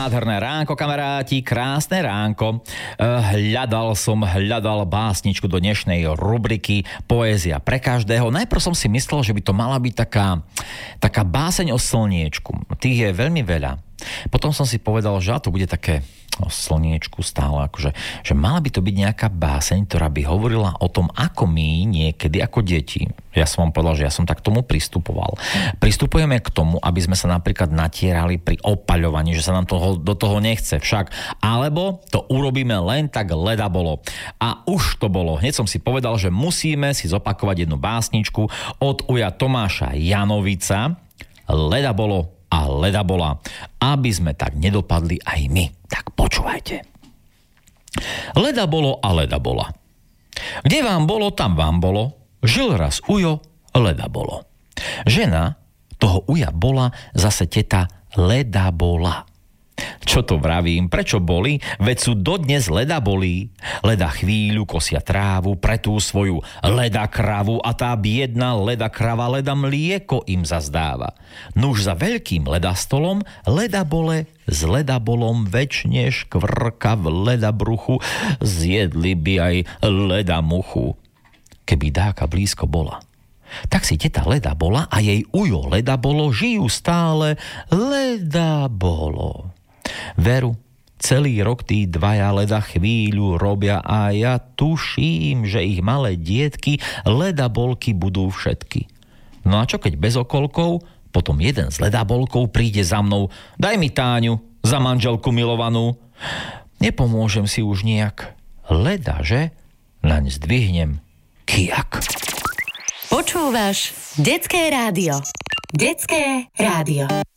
Nádherné ránko, kamaráti, krásne ránko. Hľadal básničku do dnešnej rubriky Poézia pre každého. Najprv som si myslel, že by to mala byť taká báseň o slniečku. Tých je veľmi veľa. Potom som si povedal, že to bude také o slniečku stále, akože, že mala by to byť nejaká báseň, ktorá by hovorila o tom, ako my niekedy ako deti. Ja som vám povedal, že ja som tak k tomu pristupoval. Pristupujeme k tomu, aby sme sa napríklad natierali pri opaľovaní, že sa nám do toho nechce však. Alebo to urobíme len tak leda bolo. A už to bolo. Hneď som si povedal, že musíme si zopakovať jednu básničku od uja Tomáša Janovica. Leda bolo a leda bola. Aby sme tak nedopadli aj my. Tak počúvajte. Leda bolo a leda bola. Kde vám bolo, tam vám bolo. Žil raz ujo, leda bolo. Žena toho uja bola zase teta leda bola. Čo to vravím? Prečo boli? Veď sú dodnes leda bolí. Leda chvíľu kosia trávu pre tú svoju leda kravu a tá biedna leda krava leda mlieko im zazdáva. Nuž za veľkým ledastolom leda bole s ledabolom väčšine škvrka v leda bruchu zjedli by aj leda muchu. Keby dáka blízko bola. Tak si teta leda bola a jej ujo leda bolo žijú stále leda bolo. Veru, celý rok tí dvaja leda chvíľu robia a ja tuším, že ich malé dietky ledabolky budú všetky. No a čo keď bez okolkov? Potom jeden z ledabolkov príde za mnou. Daj mi Táňu, za manželku milovanú. Nepomôžem si už nejak. Leda, že? Naň zdvihnem kijak. Počúvaš Detské rádio. Detské rádio.